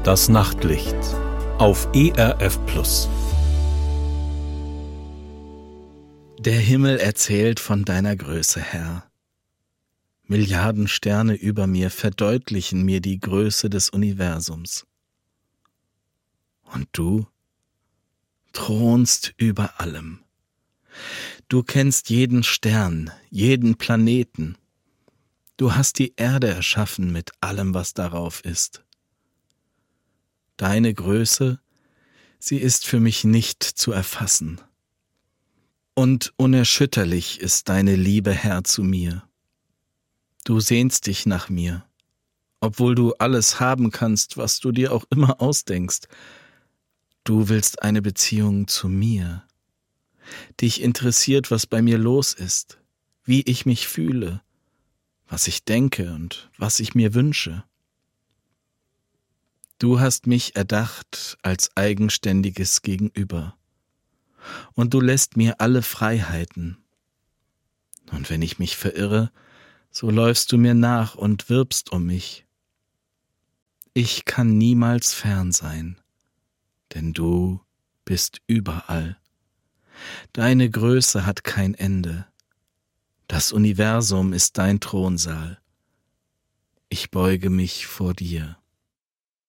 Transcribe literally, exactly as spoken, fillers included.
Das Nachtlicht auf E R F Plus. Der Himmel erzählt von deiner Größe, Herr. Milliarden Sterne über mir verdeutlichen mir die Größe des Universums. Und du thronst über allem. Du kennst jeden Stern, jeden Planeten. Du hast die Erde erschaffen mit allem, was darauf ist. Deine Größe, sie ist für mich nicht zu erfassen. Und unerschütterlich ist deine Liebe, Herr, zu mir. Du sehnst dich nach mir, obwohl du alles haben kannst, was du dir auch immer ausdenkst. Du willst eine Beziehung zu mir. Dich interessiert, was bei mir los ist, wie ich mich fühle, was ich denke und was ich mir wünsche. Du hast mich erdacht als eigenständiges Gegenüber. Und du lässt mir alle Freiheiten. Und wenn ich mich verirre, so läufst du mir nach und wirbst um mich. Ich kann niemals fern sein, denn du bist überall. Deine Größe hat kein Ende. Das Universum ist dein Thronsaal. Ich beuge mich vor dir.